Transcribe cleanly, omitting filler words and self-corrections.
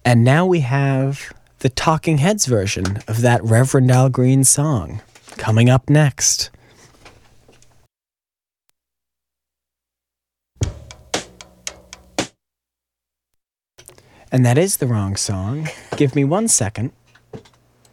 And now we have the Talking Heads version of that Reverend Al Green song coming up next. And that is the wrong song. Give me 1 second.